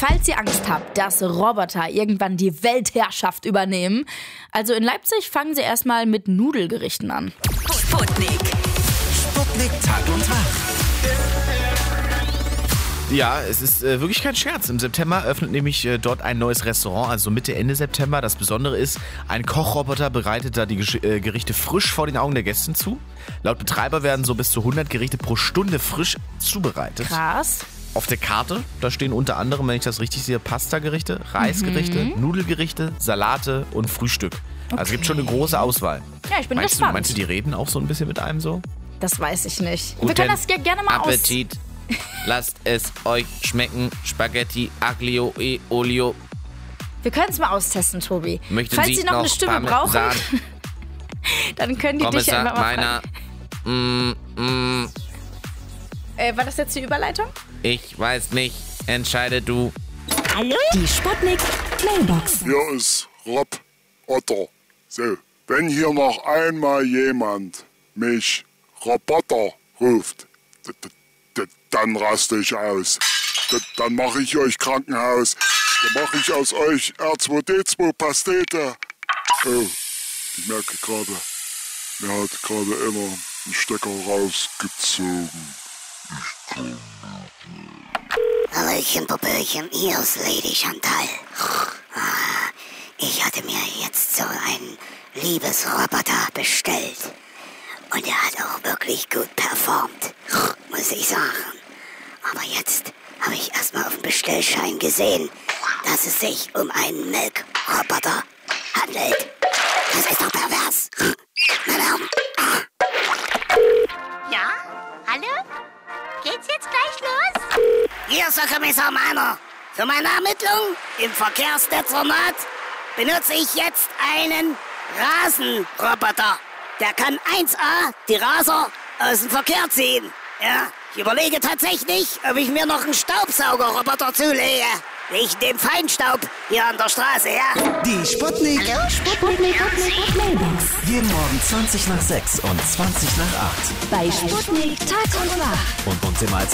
falls ihr Angst habt, dass Roboter irgendwann die Weltherrschaft übernehmen, also in Leipzig fangen sie erstmal mit Nudelgerichten an. Sputnik. Sputnik Tag und Wach. Ja, es ist wirklich kein Scherz. Im September öffnet nämlich dort ein neues Restaurant, also Mitte, Ende September. Das Besondere ist, ein Kochroboter bereitet da die Gerichte frisch vor den Augen der Gäste zu. Laut Betreiber werden so bis zu 100 Gerichte pro Stunde frisch zubereitet. Krass. Auf der Karte, da stehen unter anderem, wenn ich das richtig sehe, Pasta-Gerichte, Reisgerichte, Nudelgerichte, Salate und Frühstück. Also es gibt schon eine große Auswahl. Ja, ich bin gespannt. Meinst du, die reden auch so ein bisschen mit einem so? Das weiß ich nicht. Guten Wir können das gerne mal Appetit. Lasst es euch schmecken. Spaghetti, Aglio e Olio. Wir können es mal austesten, Tobi. Möchten Falls Sie Sie noch eine Stimme Parmesan? brauchen, dann können die dich ja immer mal fragen. War das jetzt die Überleitung? Ich weiß nicht. Entscheide du. Hallo? Die Sputnik Mailbox. Hier ist Rob Otter. So, wenn hier noch einmal jemand mich Roboter ruft, dann raste ich aus. Dann mache ich euch Krankenhaus. Dann mache ich aus euch R2D2 Pastete. Oh, ich merke gerade, mir hat gerade einer einen Stecker rausgezogen. Hallöchen, Popöchen, hier ist Lady Chantal. Ich hatte mir jetzt so einen Liebesroboter bestellt. Und er hat auch wirklich gut performt, muss ich sagen. Aber jetzt habe ich erstmal auf dem Bestellschein gesehen, dass es sich um einen Melkroboter handelt. Das ist doch pervers. Meine Herren. Ja? Hallo? Geht's jetzt gleich los? Hier ist der Kommissar Meiner. Für meine Ermittlung im Verkehrsdezernat benutze ich jetzt einen Rasenroboter. Der kann 1A die Raser aus dem Verkehr ziehen. Ja, ich überlege tatsächlich, ob ich mir noch einen Staubsaugerroboter zulege. Wegen dem Feinstaub hier an der Straße, ja? Die Sputnik. Hallo? Sputnik Mailbox. Jeden Morgen 20 nach 6 und 20 nach 8. Bei Sputnik Tag und Wach. Und uns immer als